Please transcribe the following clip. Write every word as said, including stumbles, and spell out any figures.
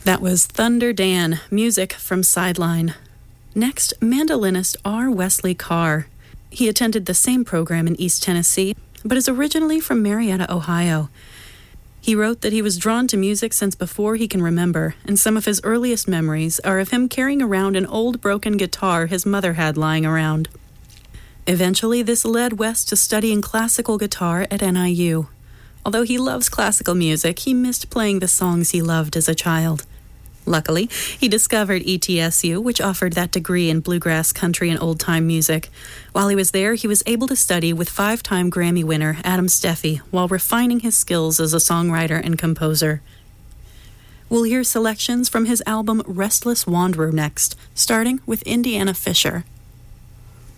That was Thunder Dan, music from Sideline. Next, mandolinist R. Wesley Carr. He attended the same program in East Tennessee, but is originally from Marietta, Ohio. He wrote that he was drawn to music since before he can remember, and some of his earliest memories are of him carrying around an old broken guitar his mother had lying around. Eventually, this led West to studying classical guitar at N I U. Although he loves classical music, he missed playing the songs he loved as a child. Luckily, he discovered E T S U, which offered that degree in bluegrass, country, and old-time music. While he was there, he was able to study with five-time Grammy winner Adam Steffey while refining his skills as a songwriter and composer. We'll hear selections from his album Restless Wanderer next, starting with Indiana Fisher.